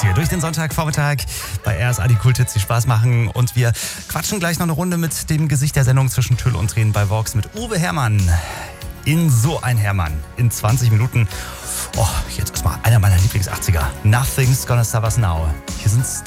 hier durch den Sonntagvormittag bei RSA, die Kulthits, die Spaß machen. Und wir quatschen gleich noch eine Runde mit dem Gesicht der Sendung zwischen Tüll und Tränen bei Vox mit Uwe Herrmann. In so ein Herrmann. In 20 Minuten. Oh, jetzt erstmal einer meiner Lieblings-80er. Nothing's Gonna Stop Us Now. Hier sind